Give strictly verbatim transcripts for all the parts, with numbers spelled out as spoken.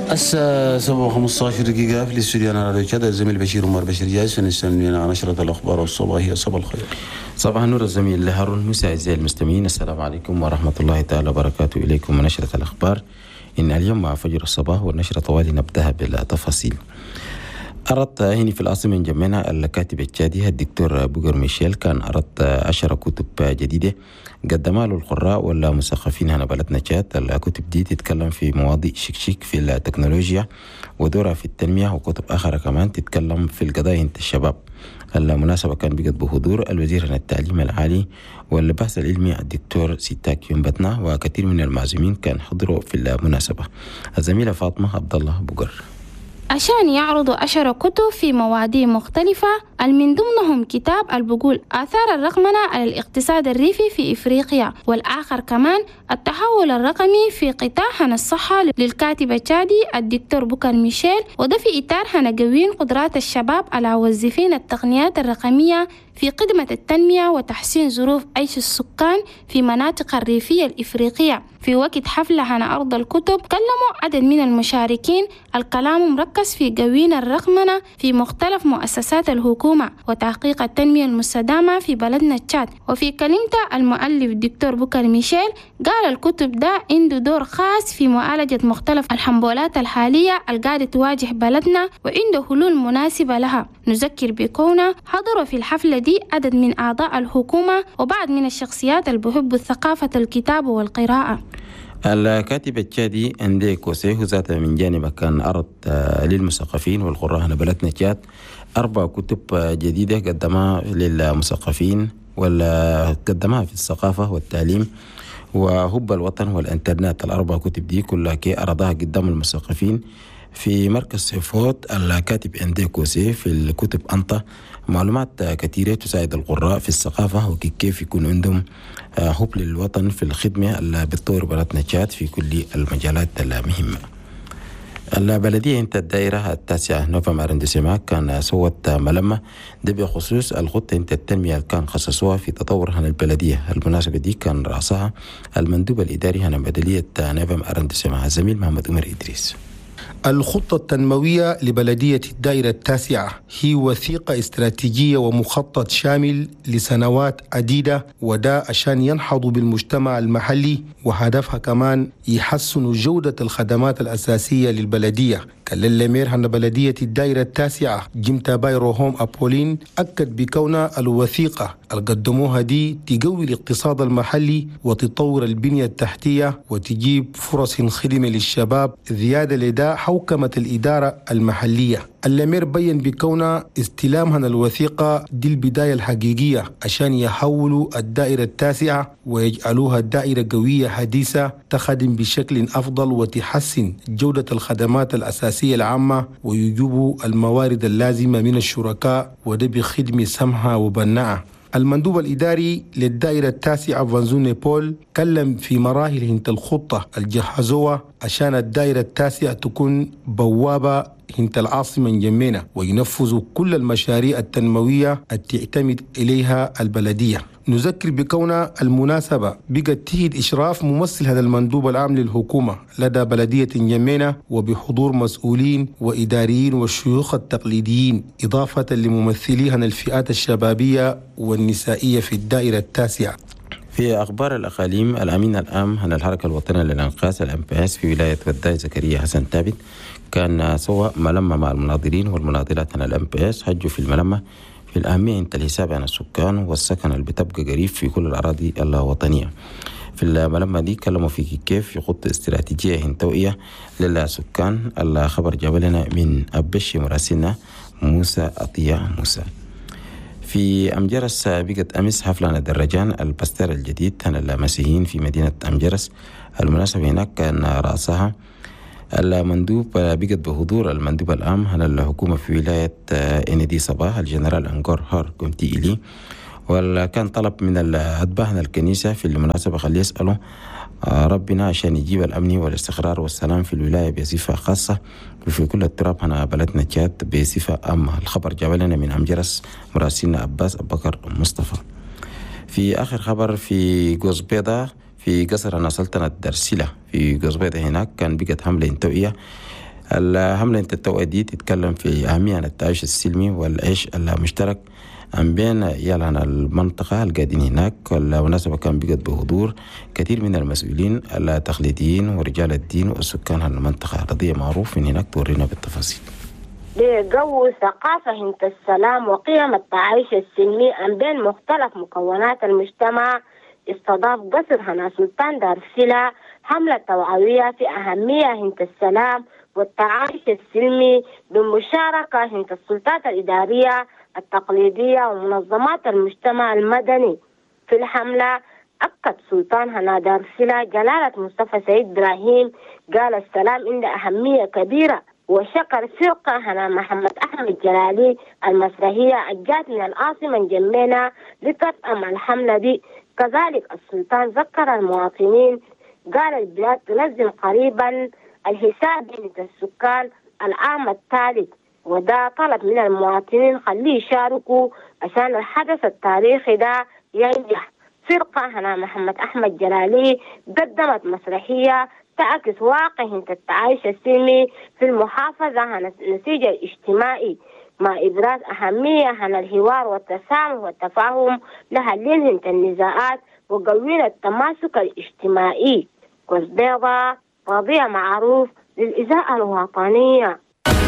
الساعة سبعة وخمسة عشر دقيقة في الاستوديو. أنا راديو كذا الزميل بشير عمر بشير جالس نستنى نشرة الأخبار الصباحية. صباح الخير. صباح النور الزميل هارون موسى. أعزائي المستمعين السلام عليكم ورحمة الله تعالى وبركاته. إليكم نشرة الأخبار إن اليوم مع فجر الصباح، والنشرة طوالي نبدأها بالتفاصيل. أردت هنا في العاصمة جمعنا الكاتب التشادي الدكتور بوغر ميشيل كان أردت عشر كتب جديدة قدمها للقراء والمثقفين هنا بلدنا تشاد. الكتب دي تتكلم في مواضيع شيك في التكنولوجيا ودورها في التنمية، وكتب آخر كمان تتكلم في القضايا عند الشباب. المناسبة كان بقت بحضور الوزير عن التعليم العالي والبحث العلمي الدكتور سيتاك يومبتنا، وكثير من المعزومين كان حضروا في المناسبة. الزميلة فاطمة عبد الله بوغر عشان يعرضوا عشر كتب في مواضيع مختلفة، من ضمنهم كتاب البقول آثار الرقمنة على الاقتصاد الريفي في إفريقيا، والآخر كمان التحول الرقمي في قطاع هنا الصحة للكاتب التشادي الدكتور بوغر ميشيل، وده في إطار هنا قوين قدرات الشباب على وظيفين التقنيات الرقمية في خدمة التنمية وتحسين ظروف عيش السكان في مناطق الريفية الإفريقية. في وقت حفلة هنا أرض الكتب كلموا عدد من المشاركين الكلام مركز في قوين الرقمنة في مختلف مؤسسات الحكومة وتحقيق التنمية المستدامة في بلدنا تشاد. وفي كلمته المؤلف الدكتور بوغر ميشيل قال الكتب ده عنده دور خاص في معالجة مختلف الحنبولات الحالية القاعدة تواجه بلدنا، وعنده حلول مناسبة لها. نذكر بكونه حضروا في الحفلة دي عدد من أعضاء الحكومة وبعض من الشخصيات اللي بيحبوا ثقافة الكتابة والقراءة. الكاتب التشادي اندي كوسيه ذاته من جانبه كان عرض للمثقفين والقراء هنا بلدنا تشاد أربع كتب جديدة قدمها للمثقفين ولا قدمها في الثقافة والتعليم وحب الوطن والإنترنت. الأربع كتب دي كلها كي أرضها قدام المثقفين في مركز سيفوت. الكاتب اندي كوسيه في الكتب أنطى معلومات كثيرة تساعد القراء في الثقافة وكيف يكون عندهم حب للوطن في الخدمة اللي بتطور بلدنا تشاد في كل المجالات المهمة. البلدية انت الدائرة التاسعة نوفمبر اندسماك كان سوت ملمة ده بخصوص الخطة انت التنمية اللي كان خصصوها في تطور هنا البلدية. المناسبة دي كان رأسها المندوب الإداري هنا بلدية نوفمبر اندسماك الزميل محمد عمر إدريس. الخطة التنموية لبلدية الدائرة التاسعة هي وثيقة استراتيجية ومخطط شامل لسنوات عديدة، وده عشان ينهضوا بالمجتمع المحلي، وهدفها كمان يحسنوا جودة الخدمات الأساسية للبلدية. كالليمير هنا بلدية الدائرة التاسعة جيمتا بايرو هوم أبولين أكد بكون الوثيقة اللي قدموها دي تقوي الاقتصاد المحلي وتطور البنية التحتية وتجيب فرص خدمة للشباب زيادة لدى حوكمة الإدارة المحلية. الليمير بيّن بكون استلامها الوثيقة دي البداية الحقيقية عشان يحولوا الدائرة التاسعة ويجعلوها دائرة قوية حديثة تخدم بشكل أفضل وتحسن جودة الخدمات الأساسية العامة ويجيبوا الموارد اللازمة من الشركاء، وده بخدمة سمحة وبناءة. المندوب الإداري للدائرة التاسعة فانزوني بول كلم في مراحل هنت الخطة الجهزوة عشان الدائرة التاسعة تكون بوابة هنت العاصمة جمينة وينفذوا كل المشاريع التنموية التي تعتمد إليها البلدية. نذكر بكون المناسبة بقت تحت إشراف ممثل هذا المندوب العام للحكومة لدى بلدية جمينة وبحضور مسؤولين وإداريين والشيوخ التقليديين، إضافة لممثليها الفئات الشبابية والنسائية في الدائرة التاسعة. في أخبار الأقاليم، الأمين العام عن الحركة الوطنية للإنقاذ الأم بي إس في ولاية وداي زكريا حسن ثابت كان سوى ملمة مع المناضلين والمناضلات عن الأم بي إس حجوا في الملمة في الأهمية انت الحساب عن السكان والسكن اللي بتبقى قريب في كل الأراضي الوطنية. في الملمة دي كلموا في كيف يخط استراتيجية هنتوئية للسكان. الخبر جاب لنا من أبشي مراسلنا موسى أطيع موسى. في أمجرس بقت أمس حفلة الدراجان البستر الجديد عن المسيحيين في مدينة أمجرس. المناسبة هناك كان رأسها المندوب بقت بحضور المندوب العام عن الحكومة في ولاية إندي صباح الجنرال أنغور هار كومتي إلي، وكان طلب من أتباع الكنيسة في المناسبة خلي يسألوا ربنا عشان يجيب الأمن والاستقرار والسلام في الولاية بصفة خاصة وفي كل التراب هنا بلدنا تشاد بصفة عامة. الخبر جاب لنا من أمجرس مراسلنا عباس أبكر مصطفى. في آخر خبر في جوز بيضة في قصر سلطنة درسلة في قصبيدة هناك كان بقت حملة انتوئية الحملة انت التوقيت دي تتكلم في أهمية عن التعايش السلمي والعيش المشترك عن بين يلعن المنطقة القاعدين هناك. والمناسبة كان بقت بحضور كثير من المسؤولين التقليديين ورجال الدين والسكان المنطقة. رضية معروف من هناك تورينا بالتفاصيل. بجو ثقافة هند السلام وقيم التعايش السلمي عن بين مختلف مكونات المجتمع، استضاف قصر هنا سلطان دارسلا حملة توعوية في أهمية هند السلام والتعايش السلمي بمشاركة هند السلطات الإدارية التقليدية ومنظمات المجتمع المدني. في الحملة أكد سلطان هنا دارسلا جلالة مصطفى سيد إبراهيم قال السلام عنده أهمية كبيرة، وشكر فرقة هنا محمد أحمد جلالي المسرحية الجات من العاصمة جمينة لتطعم الحملة دي. كذلك السلطان ذكر المواطنين قال البلاد تنظم قريبا الحساب بين السكان العام الثالث، وده طلب من المواطنين خليه يشاركوا عشان الحدث التاريخي ده ينجح. فرقة هنا محمد أحمد جلالي قدمت مسرحية تعكس واقع التعايش السلمي في المحافظة عن النسيج الاجتماعي مع إبراز أهمية عن الحوار والتسامح والتفاهم لحل النزاعات وقوين التماسك الاجتماعي. كوزبيضة رضية معروف للإذاعة الوطنية.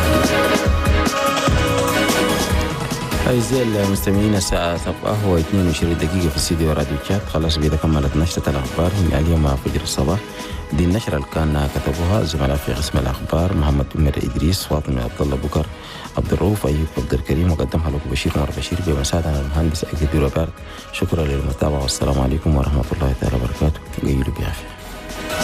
أعزائي المستمعين، الساعة سبعة واثنين وعشرين دقيقة في استديو راديو تشات. خلاص بيدا كملت نشرة الأخبار من اليوم فجر الصباح. دي النشرة اللي كان كتبوها الزملاء في قسم الأخبار محمد عمر إدريس، فاطمة عبد الله بكر، عبد الرؤوف أيوب عبد الكريم، وقدمها لكم بشير عمر بشير بمساعدة المهندس أكيد روبرت. شكرا للمتابعة والسلام عليكم ورحمة الله تعالى وبركاته. قيلوا بعافية.